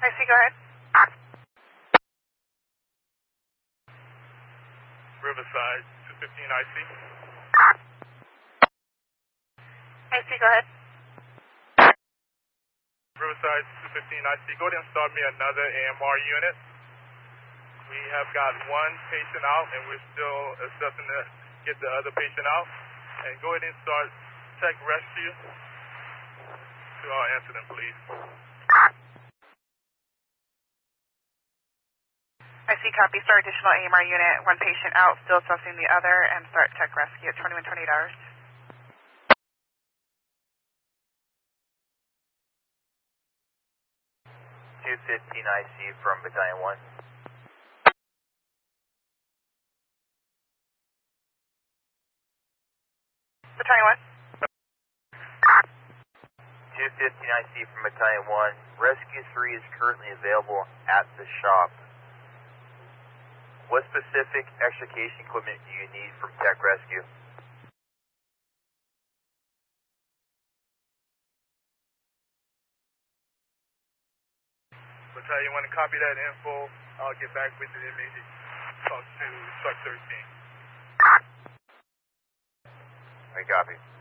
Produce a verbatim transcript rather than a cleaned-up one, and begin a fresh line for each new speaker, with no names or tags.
I see, go ahead.
Riverside, two fifteen I C.
I see, go ahead.
Riverside, two fifteen I C. Go ahead and start me another A M R unit. We have got one patient out, and we're still assessing to get the other patient out. And go ahead and start tech rescue to our incident, please.
I see, copy. Start additional A M R unit, one patient out, still assessing the other, and start tech rescue at twenty-one twenty-eight hours.
two fifteen I C from Battalion one.
Battalion one.
two fifteen I C from Battalion one. Rescue three is currently available at the shop. What specific extrication equipment do you need from Tech Rescue?
Battalion one, to copy that info. I'll get back with you immediately. Talk to Truck thirteen.
I copy.